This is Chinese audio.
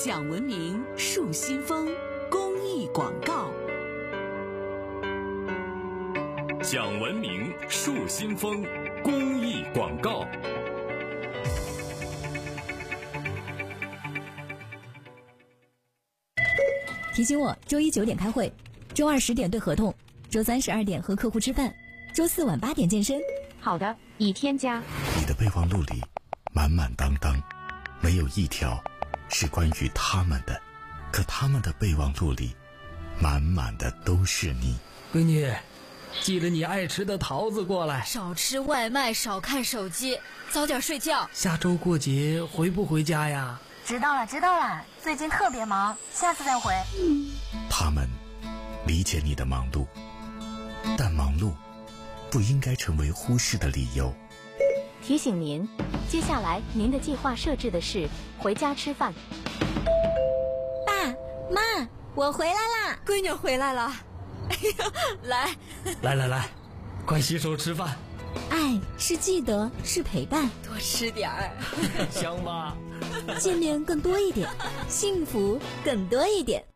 讲文明树新风公益广告。 讲文明树新风公益广告。 提醒我周一9点开会，周二10点对合同，周三12点和客户吃饭，周四晚8点健身。 好的，已添加。 你的备忘录里满满当当，没有一条是关于他们的，可他们的备忘录里满满的都是你。 闺女，记得你爱吃的桃子过来。 少吃外卖，少看手机，早点睡觉。 下周过节回不回家呀？ 知道了，最近特别忙，下次再回。 他们理解你的忙碌，但忙碌不应该成为忽视的理由。 提醒您，接下来您的计划设置的是回家吃饭。 爸妈，我回来啦！ 闺女回来了。哎呀， 来，快洗手吃饭。 爱是记得，是陪伴， 多吃点儿。 香吗？ 见面更多一点，幸福更多一点。